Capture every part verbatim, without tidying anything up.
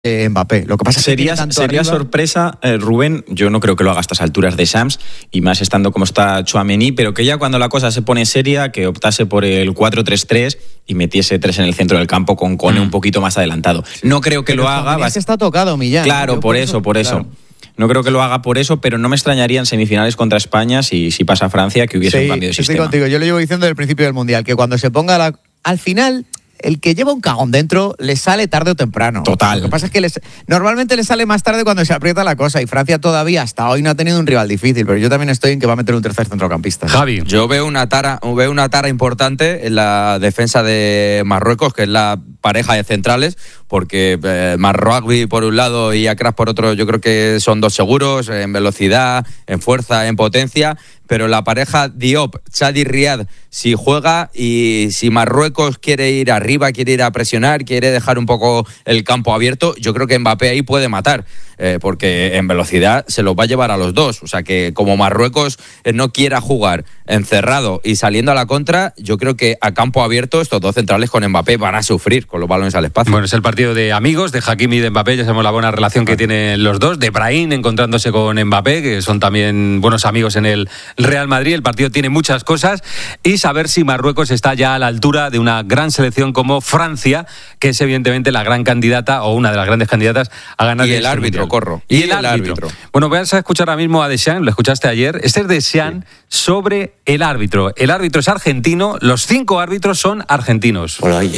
Eh, Mbappé. Lo que pasa es que sería, tanto sería arriba... sorpresa, eh, Rubén, yo no creo que lo haga a estas alturas de Shams, y más estando como está Tchouaméni, pero que ya cuando la cosa se pone seria, que optase por el cuatro tres tres y metiese tres en el centro del campo con Kone mm. un poquito más adelantado. No creo que pero lo haga... Va... está tocado, Millán. Claro, por, por eso, eso, por eso. Claro. No creo que lo haga por eso, pero no me extrañaría en semifinales contra España, si, si pasa a Francia, que hubiese sí, un cambio de sistema. Estoy contigo, yo lo llevo diciendo desde el principio del Mundial, que cuando se ponga la... al final... el que lleva un cagón dentro le sale tarde o temprano. Total. Lo que pasa es que les, normalmente le sale más tarde cuando se aprieta la cosa, y Francia todavía hasta hoy no ha tenido un rival difícil, pero yo también estoy en que va a meter un tercer centrocampista. Javi. Yo veo una tara, veo una tara importante en la defensa de Marruecos, que es la pareja de centrales, porque eh, Marragui por un lado y Acras por otro, yo creo que son dos seguros en velocidad, en fuerza, en potencia, pero la pareja Diop, Chadi Riad, si juega y si Marruecos quiere ir arriba, quiere ir a presionar, quiere dejar un poco el campo abierto, yo creo que Mbappé ahí puede matar, eh, porque en velocidad se los va a llevar a los dos. O sea que como Marruecos eh, no quiera jugar encerrado y saliendo a la contra, yo creo que a campo abierto estos dos centrales con Mbappé van a sufrir con los balones al espacio. Bueno, es el partido de amigos, de Hakimi y de Mbappé, ya sabemos la buena relación que tienen los dos, de Brahim encontrándose con Mbappé, que son también buenos amigos en el Real Madrid. El partido tiene muchas cosas, y saber si Marruecos está ya a la altura de una gran selección como Francia, que es evidentemente la gran candidata o una de las grandes candidatas a ganar. Y el árbitro, corro. Y, y el, el árbitro. árbitro. Bueno, vas a escuchar ahora mismo a Deschamps, lo escuchaste ayer. Este es Deschamps sí. sobre el árbitro. El árbitro es argentino, los cinco árbitros son argentinos. Bueno, hay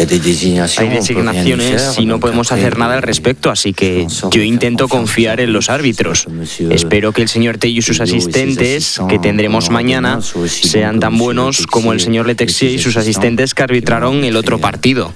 designaciones y no podemos hacer nada al respecto, así que yo intento confiar en los árbitros. Espero que el señor Tello y sus asistentes, que tendremos mañana, sean tan buenos como el señor Letexier y sus asistentes que arbitraron el otro partido.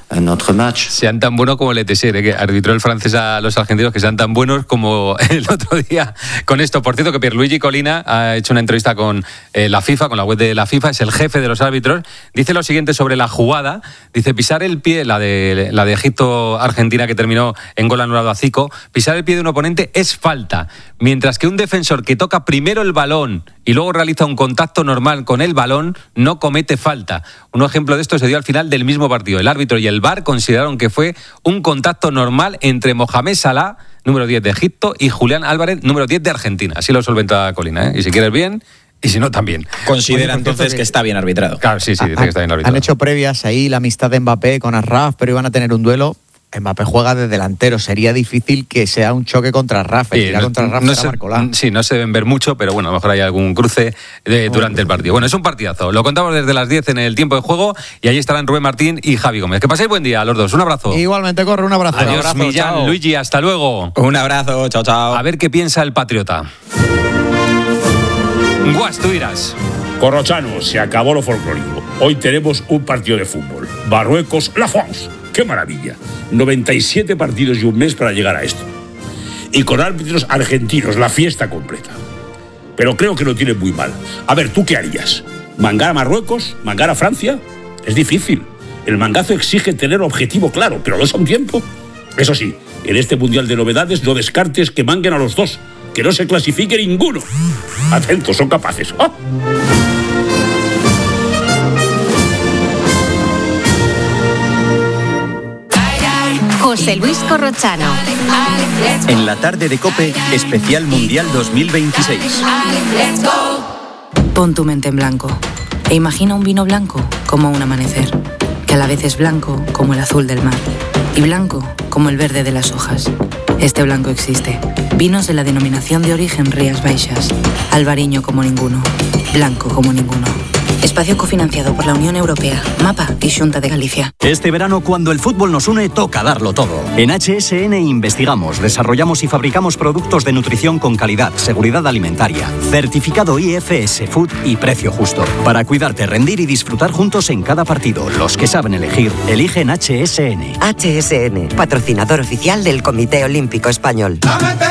Sean tan buenos como Letexier, ¿eh? que arbitró el francés a los argentinos, que sean tan buenos como el otro día con esto. Por cierto, que Pierluigi Collina ha hecho una entrevista con eh, la FIFA, con la web de la FIFA, es el jefe de los árbitros. Dice lo siguiente sobre la jugada, dice pisar el pie, la de, la de Egipto-Argentina que terminó en gol anulado a Zico, pisar el pie de un oponente es falta, mientras que un defensor que toca primero el balón y luego realiza un contacto normal con el balón no comete falta. Un ejemplo de esto se dio al final del mismo partido. El árbitro y el V A R consideraron que fue un contacto normal entre Mohamed Salah, número diez de Egipto, y Julián Álvarez, número diez de Argentina. Así lo solventa Colina, ¿eh? Y si quieres bien, y si no también. Considera Oye, entonces que... que está bien arbitrado. Claro, sí, sí, dice han, que está bien arbitrado. Han hecho previas ahí la amistad de Mbappé con Asraf, pero iban a tener un duelo. Mbappé juega de delantero, sería difícil que sea un choque contra Rafa. Sí, no, contra Rafa no se, sí, no se deben ver mucho, pero bueno, a lo mejor hay algún cruce de, durante el partido. Bueno, es un partidazo. Lo contamos desde las diez en el tiempo de juego, y ahí estarán Rubén Martín y Javi Gómez. Que paséis buen día a los dos. Un abrazo. Igualmente, corre, un abrazo. Adiós, un abrazo, Millán, chao. Luigi, hasta luego. Un abrazo, chao, chao. A ver qué piensa el patriota. Guas, tú dirás. Corrochano, se acabó lo folclórico. Hoy tenemos un partido de fútbol. Marruecos, la France. ¡Qué maravilla! noventa y siete partidos y un mes para llegar a esto. Y con árbitros argentinos, la fiesta completa. Pero creo que lo tienen muy mal. A ver, ¿tú qué harías? ¿Mangar a Marruecos? ¿Mangar a Francia? Es difícil. El mangazo exige tener objetivo claro, pero no es a un tiempo. Eso sí, en este Mundial de Novedades no descartes que manguen a los dos. Que no se clasifique ninguno. Atentos, son capaces. ¡Oh! José Luis Corrochano. En la tarde de COPE, especial Mundial dos mil veintiséis. Pon tu mente en blanco e imagina un vino blanco como un amanecer, que a la vez es blanco como el azul del mar y blanco como el verde de las hojas. Este blanco existe. Vinos de la denominación de origen Rías Baixas. Albariño como ninguno. Blanco como ninguno. Espacio cofinanciado por la Unión Europea, MAPA y Xunta de Galicia. Este verano, cuando el fútbol nos une, toca darlo todo. En H S N investigamos, desarrollamos y fabricamos productos de nutrición con calidad, seguridad alimentaria, certificado I F S Food y precio justo. Para cuidarte, rendir y disfrutar juntos en cada partido. Los que saben elegir, eligen H S N. H S N, patrocinador oficial del Comité Olímpico Español.